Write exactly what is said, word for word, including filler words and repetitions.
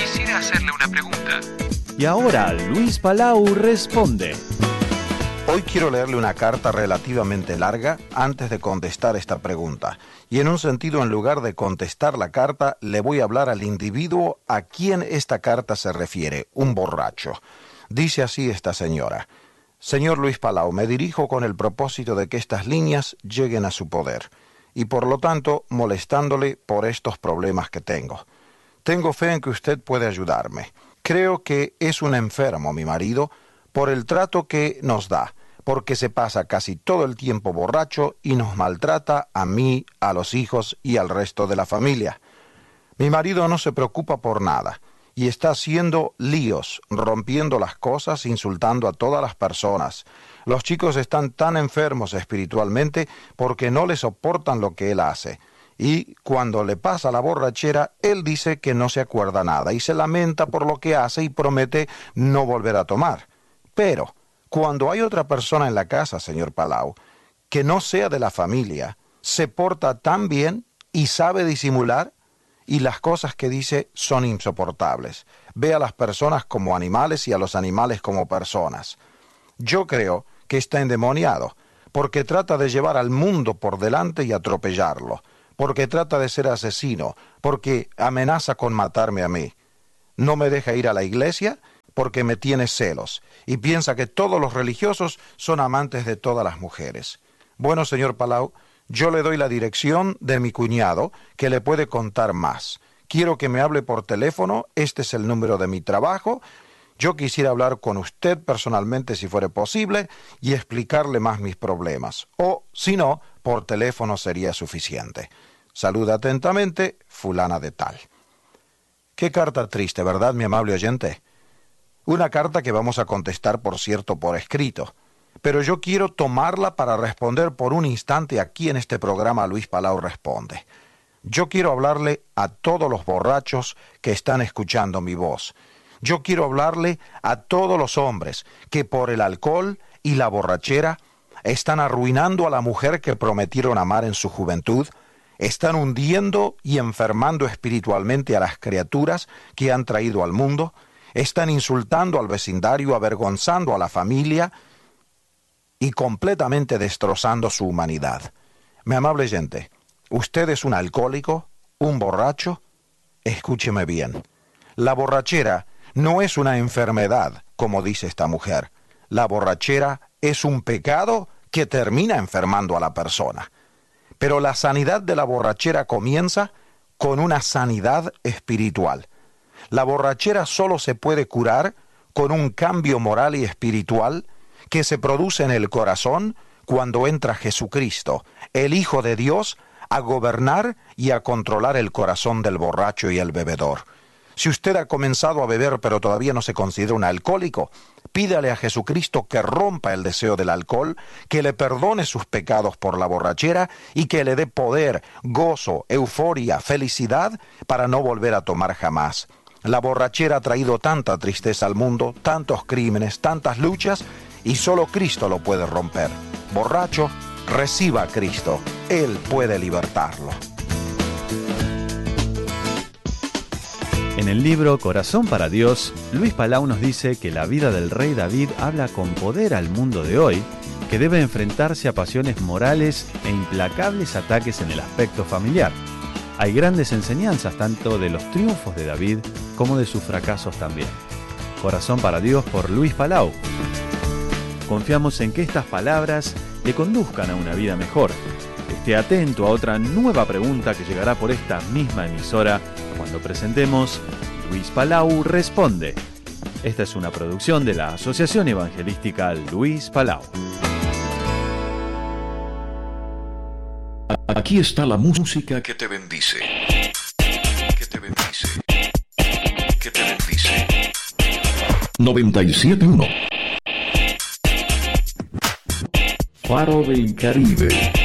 quisiera hacerle una pregunta. Y ahora Luis Palau responde. Hoy quiero leerle una carta relativamente larga antes de contestar esta pregunta. Y en un sentido, en lugar de contestar la carta, le voy a hablar al individuo a quien esta carta se refiere, un borracho. Dice así esta señora: Señor Luis Palau, me dirijo con el propósito de que estas líneas lleguen a su poder, y por lo tanto molestándole por estos problemas que tengo. Tengo fe en que usted puede ayudarme. Creo que es un enfermo mi marido por el trato que nos da, porque se pasa casi todo el tiempo borracho y nos maltrata a mí, a los hijos y al resto de la familia. Mi marido no se preocupa por nada y está haciendo líos, rompiendo las cosas, insultando a todas las personas. Los chicos están tan enfermos espiritualmente porque no le soportan lo que él hace. Y cuando le pasa la borrachera, él dice que no se acuerda nada y se lamenta por lo que hace y promete no volver a tomar. Pero cuando hay otra persona en la casa, señor Palau, que no sea de la familia, se porta tan bien y sabe disimular, y las cosas que dice son insoportables. Ve a las personas como animales y a los animales como personas. Yo creo que está endemoniado, porque trata de llevar al mundo por delante y atropellarlo, porque trata de ser asesino, porque amenaza con matarme a mí. No me deja ir a la iglesia porque me tiene celos y piensa que todos los religiosos son amantes de todas las mujeres. Bueno, señor Palau, yo le doy la dirección de mi cuñado, que le puede contar más. Quiero que me hable por teléfono, este es el número de mi trabajo. Yo quisiera hablar con usted personalmente si fuera posible y explicarle más mis problemas. O, si no, por teléfono sería suficiente. Saluda atentamente, fulana de tal. Qué carta triste, ¿verdad, mi amable oyente? Una carta que vamos a contestar, por cierto, por escrito. Pero yo quiero tomarla para responder por un instante aquí en este programa Luis Palau Responde. Yo quiero hablarle a todos los borrachos que están escuchando mi voz. Yo quiero hablarle a todos los hombres que por el alcohol y la borrachera están arruinando a la mujer que prometieron amar en su juventud, están hundiendo y enfermando espiritualmente a las criaturas que han traído al mundo, están insultando al vecindario, avergonzando a la familia y completamente destrozando su humanidad. Mi amable gente, ¿usted es un alcohólico, un borracho? Escúcheme bien. La borrachera no es una enfermedad, como dice esta mujer. La borrachera es un pecado que termina enfermando a la persona. Pero la sanidad de la borrachera comienza con una sanidad espiritual. La borrachera solo se puede curar con un cambio moral y espiritual que se produce en el corazón cuando entra Jesucristo, el Hijo de Dios, a gobernar y a controlar el corazón del borracho y el bebedor. Si usted ha comenzado a beber pero todavía no se considera un alcohólico, pídale a Jesucristo que rompa el deseo del alcohol, que le perdone sus pecados por la borrachera y que le dé poder, gozo, euforia, felicidad para no volver a tomar jamás. La borrachera ha traído tanta tristeza al mundo, tantos crímenes, tantas luchas, y solo Cristo lo puede romper. Borracho, reciba a Cristo. Él puede libertarlo. En el libro Corazón para Dios, Luis Palau nos dice que la vida del rey David habla con poder al mundo de hoy, que debe enfrentarse a pasiones morales e implacables ataques en el aspecto familiar. Hay grandes enseñanzas tanto de los triunfos de David como de sus fracasos también. Corazón para Dios por Luis Palau. Confiamos en que estas palabras le conduzcan a una vida mejor. Esté atento a otra nueva pregunta que llegará por esta misma emisora cuando presentemos Luis Palau Responde. Esta es una producción de la Asociación Evangelística Luis Palau. Aquí está la música que te bendice. Que te bendice. Que te bendice. noventa y siete punto uno Faro del Caribe.